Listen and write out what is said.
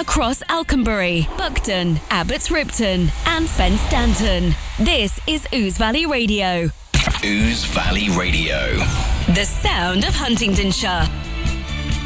across Alconbury, Buckton, Abbots Ripton and Fen Stanton. This is Ouse Valley Radio. Ouse Valley Radio. The sound of Huntingdonshire.